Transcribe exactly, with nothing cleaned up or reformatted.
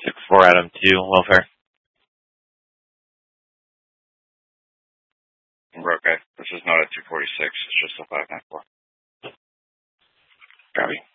six four Adam two, welfare. We're okay. This is not a two forty-six. It's just a five nine four. Copy.